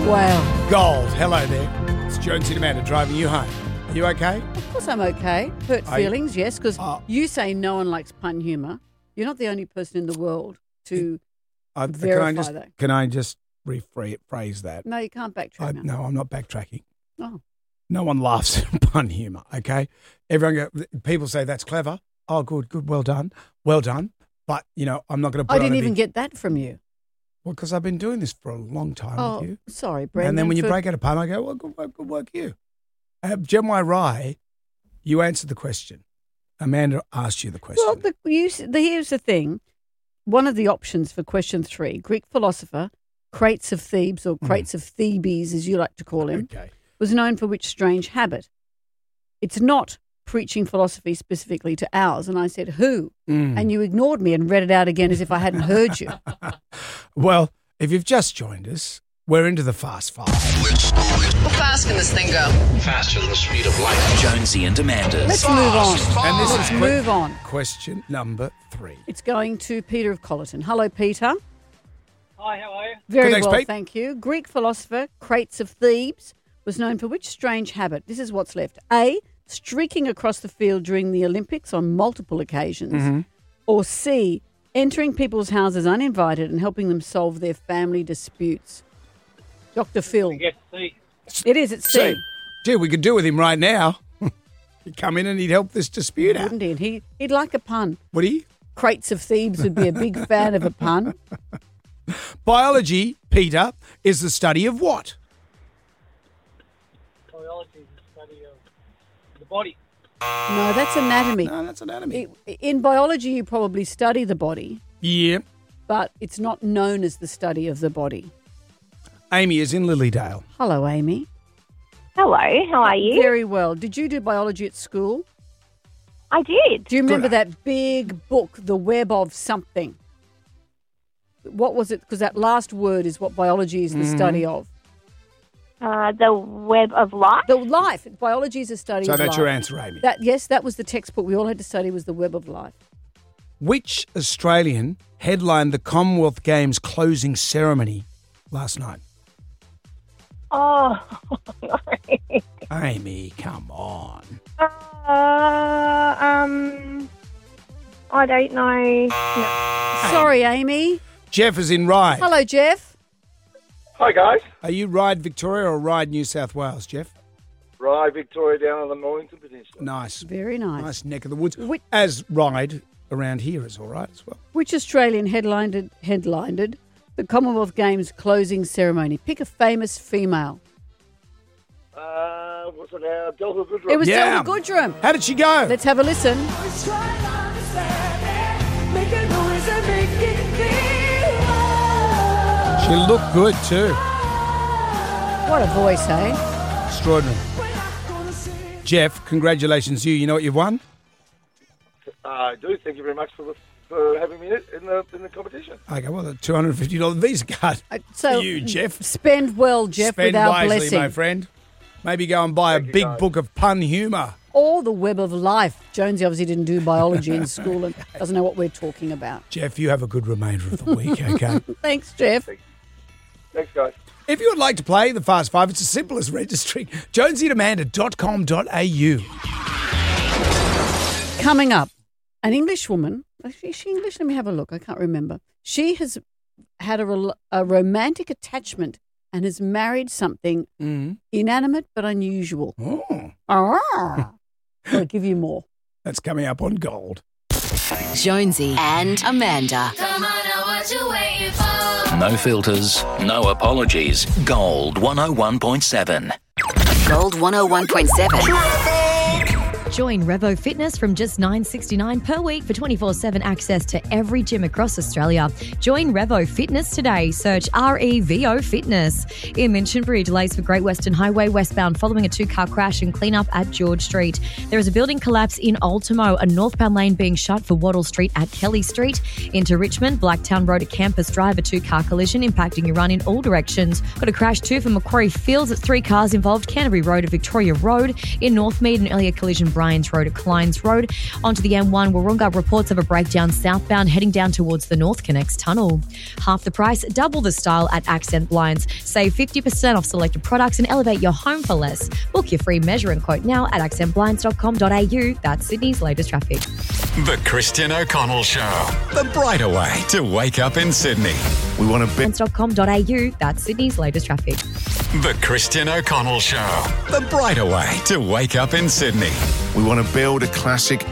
Wow. Gold. Hello there. It's Jonesy and Amanda driving you home. Are you okay? Of course I'm okay. Hurt feelings, yes, because you say no one likes pun humour. You're not the only person in the world to verify that. Can I just rephrase that? No, you can't backtrack now. No, I'm not backtracking. Oh. No one laughs at pun humour, okay? People say that's clever. Oh, good, well done. But, I'm not going to put I didn't even get that from you. Well, because I've been doing this for a long time with you. Sorry, Brendan. And then when you break out a pun, I go, well, good work you. Jen Y. Rye, you answered the question. Amanda asked you the question. Well, here's the thing. One of the options for question 3, Greek philosopher Crates of Thebes, or Crates of Thebes, as you like to call him, was known for which strange habit? It's not preaching philosophy specifically to ours. And I said, who? And you ignored me and read it out again as if I hadn't heard you. Well, if you've just joined us, we're into the Fast Five. How fast can this thing go? Faster than the speed of light. Jonesy and Amanda. Let's move on. And this is move on. Question number 3. It's going to Peter of Colleton. Hello, Peter. Hi, how are you? Very Good, thanks, well, Pete. thank you. Greek philosopher Crates of Thebes was known for which strange habit? This is what's left. A, streaking across the field during the Olympics on multiple occasions. Or C, entering people's houses uninvited and helping them solve their family disputes. Dr. Phil. Yes, C. It is, it's C. Gee, we could do with him right now. He'd come in and he'd help this dispute out. Wouldn't he? He'd like a pun. Would he? Crates of Thebes would be a big fan of a pun. Biology, Peter, is the study of what? Biology is the study of the body. No, that's anatomy. No, that's anatomy. In biology, you probably study the body, Yeah. but it's not known as the study of the body. Amy is in Lilydale. Hello, Amy. Hello, how are you? Very well. Did you do biology at school? I did. Do you remember that big book, The Web of Something? What was it? Because that last word is what biology is the study of. The Web of Life? The life. Biology is a study So of life. that's your answer, Amy. Yes, that was the textbook we all had to study, was The Web of Life. Which Australian headlined the Commonwealth Games closing ceremony last night? Oh, Amy, come on. I don't know. No. Sorry, Amy. Jeff is in Ryde. Hello, Jeff. Hi, guys. Are you Ryde, Victoria, or Ryde, New South Wales, Jeff? Ryde, Victoria, down on the Mornington Peninsula. Nice. Very nice. Nice neck of the woods. As Ryde around here is all right as well. Which Australian headlined the Commonwealth Games closing ceremony? Pick a famous female. What's it now? Delta Goodrem. It was Delta Goodrem. How did she go? Let's have a listen. She looked good too. What a voice, eh? Extraordinary. Jeff, congratulations to you. You know what you've won? I do. Thank you very much for having me in the competition. Okay, well, the $250 Visa card So for you, Jeff. Spend well, Jeff, Spend with our wisely, blessing. my friend. Maybe go and buy a big book of pun humour. Or The Web of Life. Jonesy obviously didn't do biology in school and doesn't know what we're talking about. Jeff, you have a good remainder of the week, okay? Thanks, Jeff. Thanks, guys. If you would like to play the Fast Five, it's as simple as registering jonesieandamanda.com.au. Coming up, an English woman. Is she English? Let me have a look. I can't remember. She has had a romantic attachment and has married something inanimate but unusual. Oh. I'll give you more. That's coming up on Gold. Jonesy and Amanda. Come on, now what you waiting for? No filters, no apologies. Gold 101.7. Gold 101.7. Join Revo Fitness from just $9.69 per week for 24/7 access to every gym across Australia. Join Revo Fitness today. Search REVO Fitness. In Minchinbury, delays for Great Western Highway westbound following a 2-car crash and clean-up at George Street. There is a building collapse in Ultimo, a northbound lane being shut for Wattle Street at Kelly Street. Into Richmond, Blacktown Road at Campus Drive, a 2-car collision impacting your run in all directions. Got a crash too for Macquarie Fields at 3 cars involved. Canterbury Road at Victoria Road. In Northmead, an earlier collision Bryans Road at Kleins Road. Onto the M1 Wahroonga, reports of a breakdown southbound heading down towards the North Connects Tunnel. Half the price, double the style at Accent Blinds. Save 50% off selected products and elevate your home for less. Book your free measuring quote now at accentblinds.com.au. That's Sydney's latest traffic. The Christian O'Connell Show. The brighter way to wake up in Sydney. We want to be... .com.au. That's Sydney's latest traffic. The Christian O'Connell Show. The brighter way to wake up in Sydney. We want to build a classic